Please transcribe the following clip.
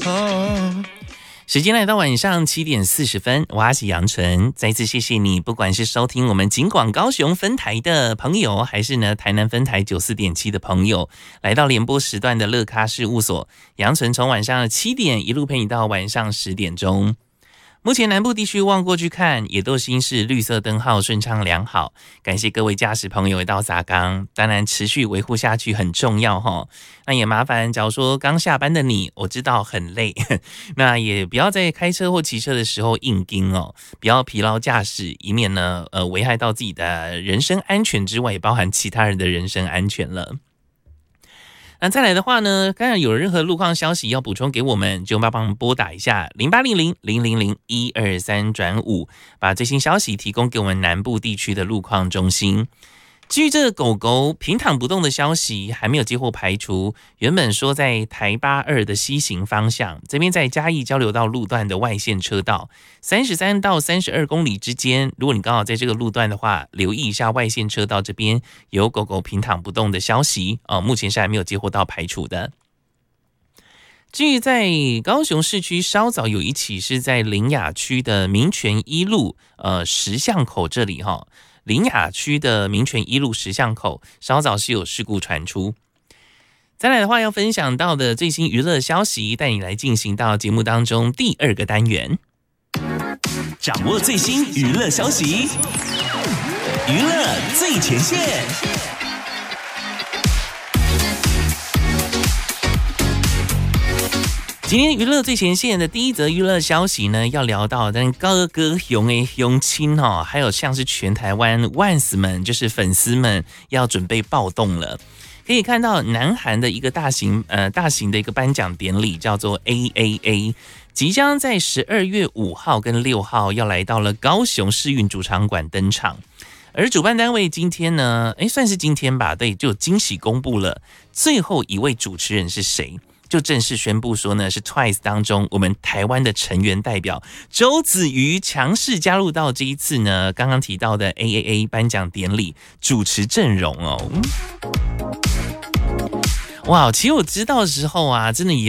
时间来到晚上7点40分，我是杨纯，再次谢谢你，不管是收听我们警广高雄分台的朋友，还是呢台南分台94.7的朋友，来到联播时段的乐咖事务所，杨纯从晚上7点一路陪你到晚上10点钟。目前南部地区望过去看，也都新市绿色灯号顺畅良好，感谢各位驾驶朋友一道撒缸，当然持续维护下去很重要齁。那也麻烦，假如说刚下班的你，我知道很累，那也不要在开车或骑车的时候硬盯哦，不要疲劳驾驶，以免呢危害到自己的人身安全之外，也包含其他人的人身安全了。那再来的话呢，刚才有任何路况消息要补充给我们，就帮忙拨打一下0800-000-123-5，把最新消息提供给我们南部地区的路况中心。至于这个狗狗平躺不动的消息还没有接获排除，原本说在台82的西行方向，这边在嘉义交流道路段的外线车道33到32公里之间，如果你刚好在这个路段的话，留意一下外线车道这边有狗狗平躺不动的消息目前是还没有接获到排除的。至于在高雄市区稍早有一起是在苓雅区的民权一路十巷口这里苓雅区的民权一路十巷口稍早是有事故传出。再来的话要分享到的最新娱乐消息，带你来进行到节目当中第2个单元， 掌握最新娱乐消息，娱乐最前线。 今天娱乐最前线的第一则娱乐消息呢，要聊到但高歌雄的雄亲还有像是全台湾万斯们，就是粉丝们要准备暴动了。可以看到南韩的一个大型的一个颁奖典礼叫做 AAA， 即将在12月5号跟6号要来到了高雄世运主场馆登场。而主办单位今天呢，算是今天吧，对，就惊喜公布了最后一位主持人是谁。就正式宣布说呢，是 TWICE 当中我们台湾的成员代表周子瑜强势加入到这一次呢刚刚提到的 AAA 颁奖典礼主持阵容哇，其实我知道的时候啊，真的也